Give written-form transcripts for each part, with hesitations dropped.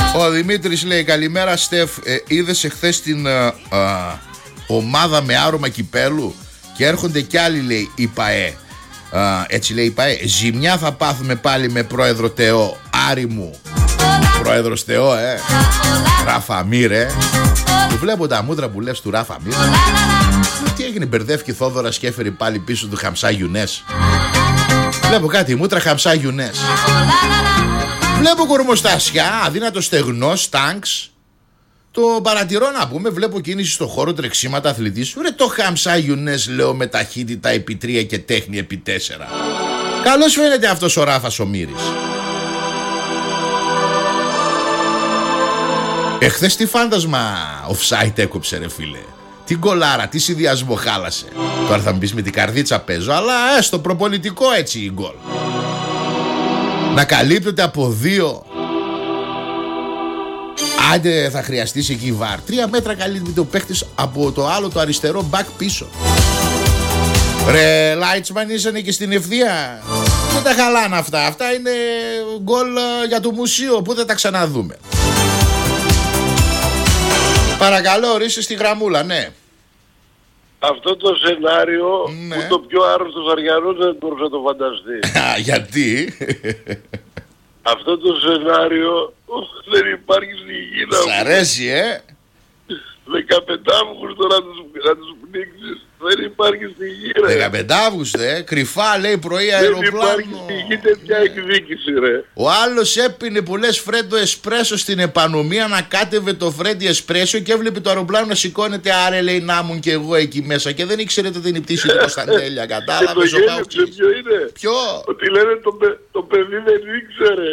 Ο Δημήτρης λέει: καλημέρα Στεφ, είδες εχθές την ομάδα με άρωμα κυπέλου? Και έρχονται κι άλλοι, λέει, η ΠΑΕ. Έτσι λέει η ΠΑΕ. Ζημιά θα πάθουμε πάλι με πρόεδρο Θεό. Άρη μου. Πρόεδρος Θεό, Ράφα Μύρ, Του βλέπω τα μούτρα που λες του Ράφα Μύρ. Τι έγινε, μπερδεύει Θόδωρας και έφερε πάλι πίσω του Χαμσά Γιουνές. Βλέπω κάτι μούτρα Χαμσά Γιουνές. Βλέπω κορμοστάσια, αδύνατο στεγνός, τάγκς. Το παρατηρώ να πούμε, βλέπω κίνηση στο χώρο, τρεξίματα, αθλητής. Ρε το Χαμσά Γιουνές, λέω, με ταχύτητα επί 3 και τέχνη επί 4. Καλώς φαίνεται αυτός ο Ράφας ο Μύρης. Εχθές τι φάντασμα offside έκοψε, ρε φίλε. Τι γκολάρα, τι συνδυασμό χάλασε. Τώρα θα μου πεις με την καρδίτσα παίζω, αλλά στο προπονητικό έτσι η γκολ. Να καλύπτεται από 2. Άντε θα χρειαστείς εκεί βαρ. 3 μέτρα καλύπτεται ο παίχτης από το άλλο το αριστερό μπακ πίσω. Ρε Λάιτσμαν, ήσανε και στην ευθεία. Δεν τα χαλάνε αυτά. Αυτά είναι γκολ για το μουσείο που δεν τα ξαναδούμε. Παρακαλώ, ορίστε στη γραμμούλα, ναι. Αυτό το σενάριο, ναι, που το πιο άρρωστος Αριανός δεν μπορούσε να το φανταστεί. Γιατί? Αυτό το σενάριο δεν υπάρχει στη γη. Σ' αρέσει, 15 Αύγουστο να τους πνίξεις. Δεν υπάρχει στη γη, ρε. 15 Αύγουστο, κρυφά λέει πρωί αεροπλάνο. Δεν υπάρχει στη γη τέτοια εκδίκηση, ρε. Ο άλλος έπινε πολλές Φρέντο Εσπρέσο στην επανομία, να κάτευε το Φρέντι Εσπρέσο και έβλεπε το αεροπλάνο να σηκώνεται. Άρε, λέει, να ήμουν και εγώ εκεί μέσα. Και δεν ήξερε ότι είναι η πτήση του Κωνσταντέλια. Κατάλαβες? Ποιο είναι? Ποιο? Ότι λένε το παιδί δεν ήξερε.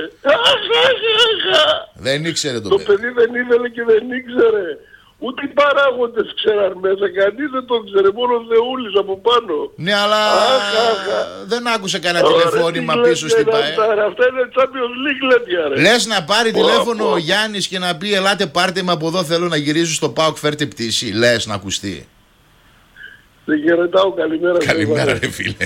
Δεν ήξερε το παιδί. Δεν ήθελε και δεν ήξερε. Ούτε οι παράγοντες ξέραν μέσα, κανείς δεν το ξέρε, μόνο ο Θεούλης από πάνω. Ναι, αλλά δεν άκουσε κανένα τηλεφώνημα πίσω στην ΠΑΕ. Αυτά είναι Champions League λέτια, ρε. Λες να πάρει τηλέφωνο ο Γιάννης και να πει ελάτε πάρτε με από εδώ, θέλω να γυρίσω στο ΠΑΟΚ, φέρτε πτήση. Λες να ακουστεί? Σε χαιρετάω, καλημέρα. Καλημέρα ρε φίλε.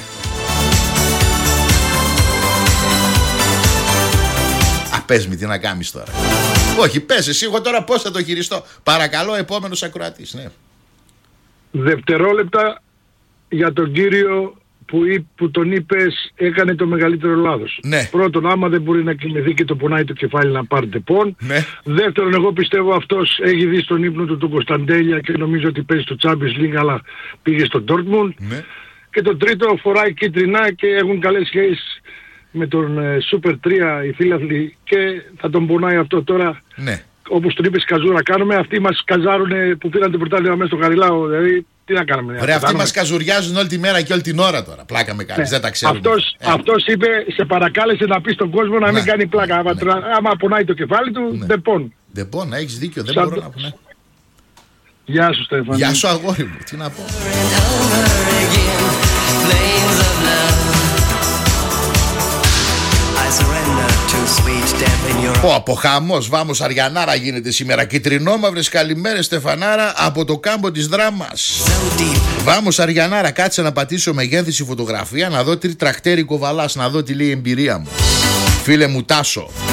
Πες με τι να κάνεις τώρα. Όχι, πες εσύ, εγώ τώρα πώς θα το χειριστώ. Παρακαλώ, επόμενος ακροατής, ναι. Δευτερόλεπτα για τον κύριο που τον είπες έκανε το μεγαλύτερο λάθος. Ναι. Πρώτον, άμα δεν μπορεί να κοιμηθεί και το πονάει το κεφάλι να πάρει τεπών. Ναι. Δεύτερον, εγώ πιστεύω αυτός έχει δει στον ύπνο του τον Κωνσταντέλια και νομίζω ότι παίζει στο Champions League, αλλά πήγε στο Dortmund. Ναι. Και το τρίτο, φοράει κίτρινα και έχουν καλές σχέσεις με τον Super 3 οι φίλαθλοι και θα τον πονάει αυτό τώρα. Ναι. Όπως τον είπες, καζούρα κάνουμε. Αυτοί μας καζάρουνε που πήραν το πρωτάθλημα μέσα στο Χαριλάου. Δηλαδή, τι να κάνουμε? Ωραία, αυτοί μας καζουριάζουν όλη τη μέρα και όλη την ώρα τώρα. Πλάκα με κάνεις, δεν τα ξέρουμε. Αυτός είπε, σε παρακάλεσε να πει στον κόσμο να μην κάνει πλάκα. Άμα πονάει το κεφάλι του, δεν πον. Δεν πον, έχεις δίκιο, δεν μπορώ να πω. Ναι. Γεια σου, Στέφανη. Γεια σου, αγόρι μου, τι να πω. Από χαμός, βάμος Αριανάρα γίνεται σήμερα. Κιτρινόμαυρες καλημέρες Στεφανάρα από το κάμπο της Δράμας. Βάμος Αριανάρα, κάτσε να πατήσω μεγέθυνση φωτογραφία, να δω τι τρακτέρι κοβαλάς, να δω τι λέει η εμπειρία μου. Φίλε μου Τάσο.